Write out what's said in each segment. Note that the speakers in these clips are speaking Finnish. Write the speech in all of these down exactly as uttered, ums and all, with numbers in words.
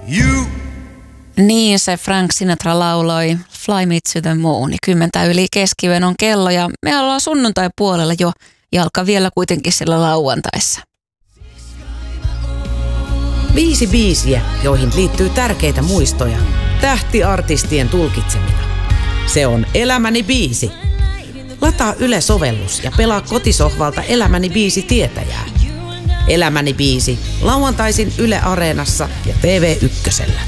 You. Niin se Frank Sinatra lauloi Fly Me to the Moon. Kymmentä yli keskiyön on kello ja me ollaan sunnuntai puolella jo jalka vielä kuitenkin sillä lauantaissa. Viisi biisiä, joihin liittyy tärkeitä muistoja. Tähtiartistien tulkitsemina. Se on Elämäni biisi. Lataa Yle-sovellus ja pelaa kotisohvalta Elämäni biisi tietäjää. Elämäni biisi. Lauantaisin Yle Areenassa ja T V Ykkösellä.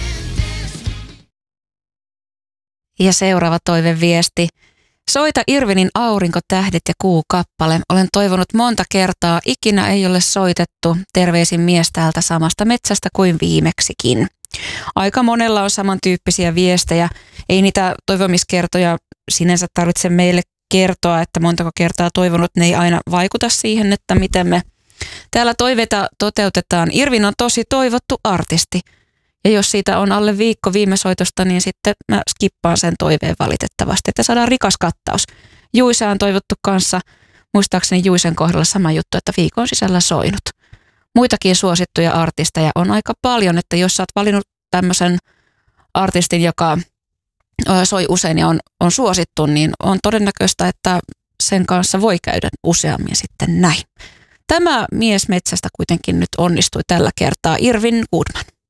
Ja seuraava toiveviesti. Soita Irvinin Aurinko, tähdet ja kuu kappale. Olen toivonut monta kertaa, ikinä ei ole soitettu. Terveisin mies täältä samasta metsästä kuin viimeksikin. Aika monella on samantyyppisiä viestejä. Ei niitä toivomiskertoja sinänsä tarvitse meille kertoa, että montako kertaa toivonut. Ne ei aina vaikuta siihen, että miten me täällä toiveita toteutetaan. Irvin on tosi toivottu artisti. Ja jos siitä on alle viikko viime soitosta, niin sitten mä skippaan sen toiveen valitettavasti, että saadaan rikas kattaus. Juisa on toivottu kanssa, muistaakseni Juisen kohdalla sama juttu, että viikon sisällä soinut. Muitakin suosittuja artisteja on aika paljon, että jos sä oot valinnut tämmöisen artistin, joka soi usein ja on, on suosittu, niin on todennäköistä, että sen kanssa voi käydä useammin sitten näin. Tämä mies metsästä kuitenkin nyt onnistui tällä kertaa, Irvin Goodman.